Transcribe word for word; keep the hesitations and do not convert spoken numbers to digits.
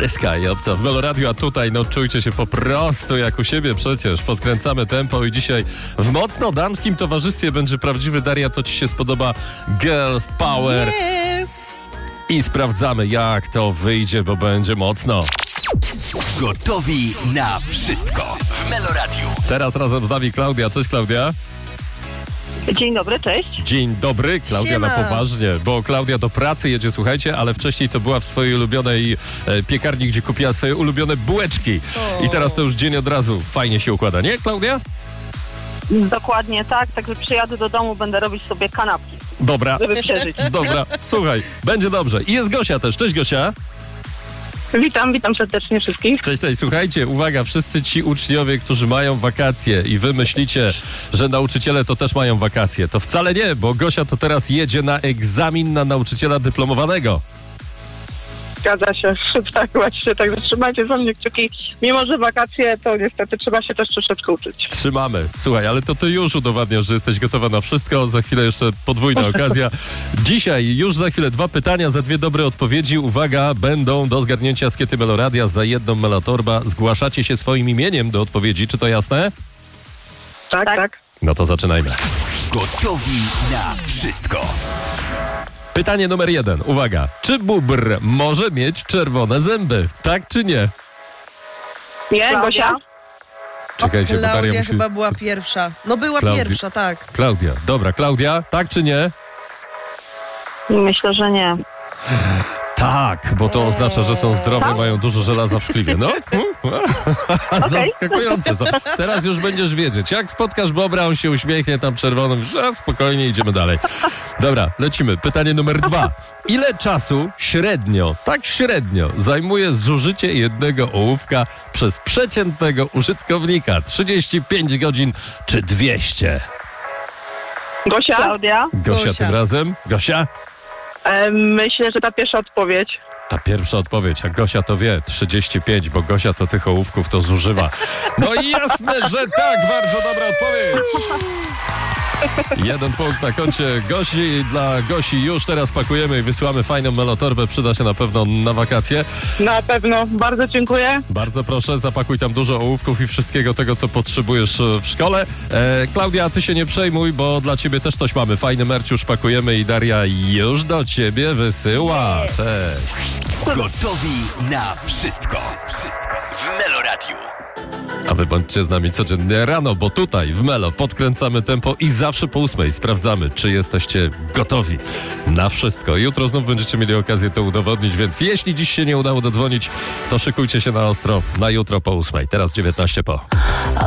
Pryska i obca w Meloradiu, a tutaj no czujcie się po prostu jak u siebie przecież. Podkręcamy tempo i dzisiaj w mocno damskim towarzystwie będzie prawdziwy, Daria, to ci się spodoba, Girls Power. Yes. I sprawdzamy, jak to wyjdzie, bo będzie mocno. Gotowi na wszystko w Meloradiu. Teraz razem z nami Klaudia. Cześć, Klaudia. Dzień dobry, cześć. Dzień dobry, Klaudia. Siema. Na poważnie, bo Klaudia do pracy jedzie, słuchajcie, ale wcześniej to była w swojej ulubionej e, piekarni, gdzie kupiła swoje ulubione bułeczki. O. I teraz to już dzień od razu fajnie się układa, nie, Klaudia? Dokładnie tak, także przyjadę do domu, będę robić sobie kanapki, Dobra, żeby przeżyć. dobra, słuchaj, będzie dobrze. I jest Gosia też. Cześć, Gosia. Witam, witam serdecznie wszystkich. Cześć, cześć. Słuchajcie, uwaga, wszyscy ci uczniowie, którzy mają wakacje i wy myślicie, że nauczyciele to też mają wakacje. To wcale nie, bo Gosia to teraz jedzie na egzamin na nauczyciela dyplomowanego. Zgadza się, tak właśnie, także trzymajcie za mnie kciuki. Mimo, że wakacje, to niestety trzeba się też troszeczkę uczyć. Trzymamy. Słuchaj, ale to ty już udowadniasz, że jesteś gotowa na wszystko. Za chwilę jeszcze podwójna okazja. Dzisiaj już za chwilę dwa pytania, za dwie dobre odpowiedzi. Uwaga, będą do zgarnięcia skiety Meloradia za jedną Melotorba. Zgłaszacie się swoim imieniem do odpowiedzi. Czy to jasne? Tak, tak. tak. No to zaczynajmy. Gotowi na wszystko. Pytanie numer jeden. Uwaga. Czy bóbr może mieć czerwone zęby? Tak czy nie? Nie, Gosia? Czekajcie, bo Daria Klaudia musi... chyba była pierwsza. No była Klaudi- pierwsza, tak. Klaudia. Dobra, Klaudia, tak czy nie? Myślę, że nie. Tak, bo to oznacza, że są zdrowe, Tak? mają dużo żelaza w szkliwie. No, Okej. zaskakujące. Co? Teraz już będziesz wiedzieć. Jak spotkasz bobra, on się uśmiechnie tam czerwonym, już a, spokojnie, idziemy dalej. Dobra, lecimy. Pytanie numer dwa. Ile czasu średnio, tak średnio, zajmuje zużycie jednego ołówka przez przeciętnego użytkownika? trzydzieści pięć godzin czy dwieście? Gosia? Klaudia? Gosia, Gosia. tym razem? Gosia? E, myślę, że ta pierwsza odpowiedź. Ta pierwsza odpowiedź, a Gosia to wie, trzydzieści pięć, bo Gosia to tych ołówków to zużywa. No i jasne, że tak, bardzo dobra odpowiedź. Jeden punkt na koncie Gosi. Dla Gosi już teraz pakujemy i wysyłamy fajną melotorbę. Przyda się na pewno na wakacje. Na pewno, bardzo dziękuję. Bardzo proszę, zapakuj tam dużo ołówków i wszystkiego tego, co potrzebujesz e, w szkole. E, Klaudia, ty się nie przejmuj, bo dla ciebie też coś mamy. Fajny merch już pakujemy i Daria już do ciebie wysyła. Cześć. Gotowi na wszystko. Wszystko w Meloradiu. A wy bądźcie z nami codziennie rano, bo tutaj w Melo podkręcamy tempo i zawsze po ósmej sprawdzamy, czy jesteście gotowi na wszystko. Jutro znów będziecie mieli okazję to udowodnić, więc jeśli dziś się nie udało dodzwonić, to szykujcie się na ostro na jutro po ósmej. Teraz dziewiętnaście po.